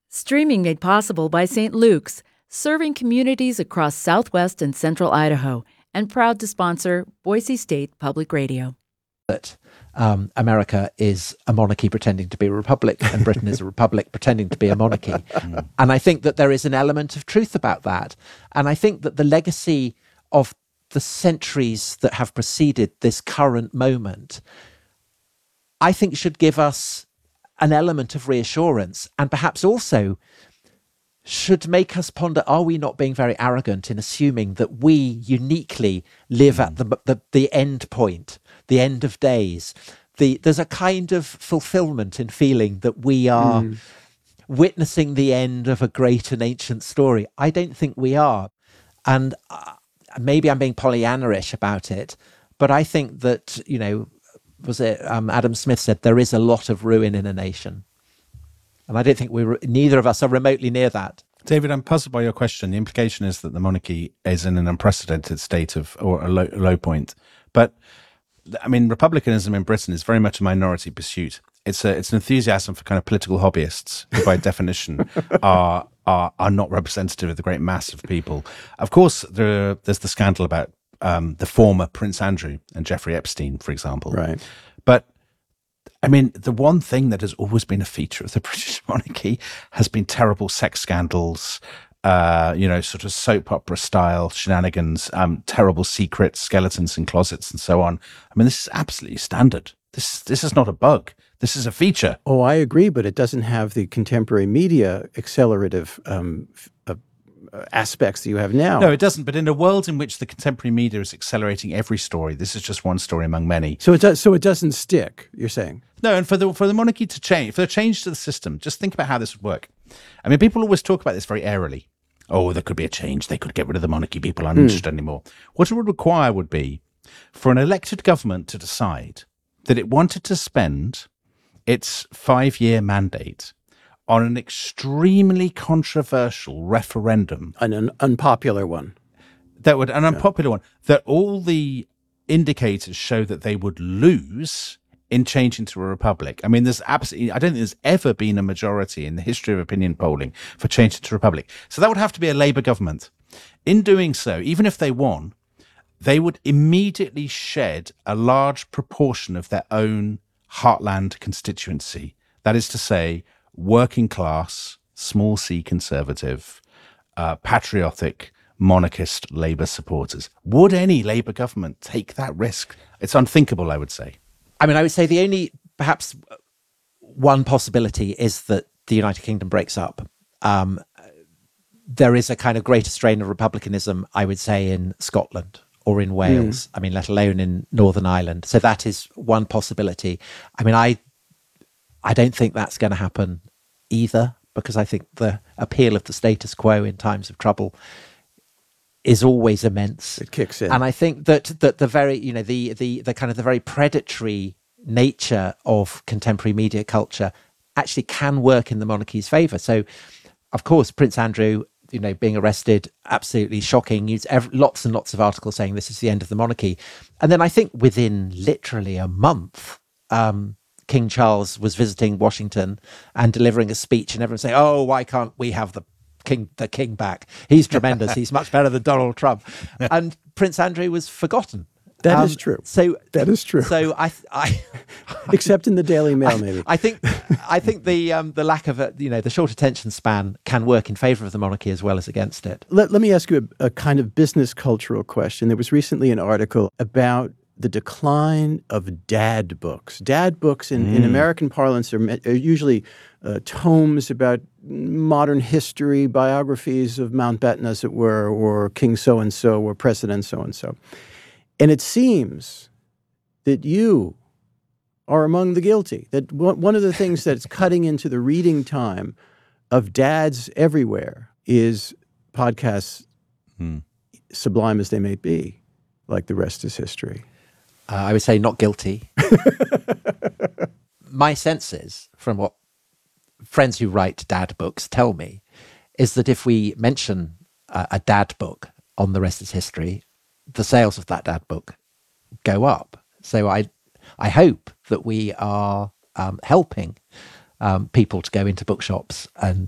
Streaming made possible by St. Luke's, serving communities across southwest and central Idaho, and proud to sponsor Boise State Public Radio. That America is a monarchy pretending to be a republic, and Britain is a republic pretending to be a monarchy. And I think that there is an element of truth about that. And I think that the legacy of the centuries that have preceded this current moment, I think should give us an element of reassurance, and perhaps also should make us ponder, are we not being very arrogant in assuming that we uniquely live at the end point, the end of days? There's a kind of fulfillment in feeling that we are witnessing the end of a great and ancient story. I don't think we are. And maybe I'm being Pollyanna-ish about it, but I think that, was it Adam Smith said, there is a lot of ruin in a nation. And I don't think neither of us are remotely near that. David, I'm puzzled by your question. The implication is that the monarchy is in an unprecedented state or a low point. But I mean, republicanism in Britain is very much a minority pursuit. It's an enthusiasm for kind of political hobbyists who, by definition, are not representative of the great mass of people. Of course, there's the scandal about the former Prince Andrew and Jeffrey Epstein, for example. Right. But I mean, the one thing that has always been a feature of the British monarchy has been terrible sex scandals, sort of soap opera style shenanigans, terrible secrets, skeletons in closets, and so on. I mean, this is absolutely standard. This is not a bug. This is a feature. Oh, I agree, but it doesn't have the contemporary media accelerative aspects that you have now. No, it doesn't. But in a world in which the contemporary media is accelerating every story, this is just one story among many. So it doesn't stick, you're saying? No, and for the monarchy to change, for a change to the system, just think about how this would work. I mean, people always talk about this very airily. Oh, there could be a change. They could get rid of the monarchy. People aren't interested anymore. What it would require would be for an elected government to decide that it wanted to spend its 5-year mandate on an extremely controversial referendum. An unpopular one. Unpopular one, that all the indicators show that they would lose in changing to a republic. I mean, I don't think there's ever been a majority in the history of opinion polling for changing to a republic. So that would have to be a Labour government. In doing so, even if they won, they would immediately shed a large proportion of their own heartland constituency. That is to say, working class, small c conservative, patriotic, monarchist Labour supporters. Would any Labour government take that risk? It's unthinkable, I would say. I mean, I would say the only, perhaps one possibility is that the United Kingdom breaks up. There is a kind of greater strain of republicanism, I would say, in Scotland or in Wales. I mean, let alone in Northern Ireland. So that is one possibility. I mean, I don't think that's going to happen either, because I think the appeal of the status quo in times of trouble is always immense. It kicks in. And I think that the very, the kind of the very predatory nature of contemporary media culture actually can work in the monarchy's favour. So, of course, Prince Andrew, being arrested, absolutely shocking. Lots and lots of articles saying this is the end of the monarchy. And then I think within literally a month, King Charles was visiting Washington and delivering a speech, and everyone saying, "Oh, why can't we have the king back? He's tremendous. He's much better than Donald Trump." And Prince Andrew was forgotten. That is true. So that is true. So I except in the Daily Mail, maybe. I think the lack of the short attention span can work in favour of the monarchy as well as against it. Let me ask you a kind of business cultural question. There was recently an article about the decline of dad books. Dad books in American parlance are usually tomes about modern history, biographies of Mountbatten, as it were, or King so-and-so, or President so-and-so. And it seems that you are among the guilty. That one of the things that's cutting into the reading time of dads everywhere is podcasts, sublime as they may be, like The Rest is History. I would say not guilty. My sense is, from what friends who write dad books tell me, is that if we mention a dad book on The Rest is History, the sales of that dad book go up. So I hope that we are helping people to go into bookshops and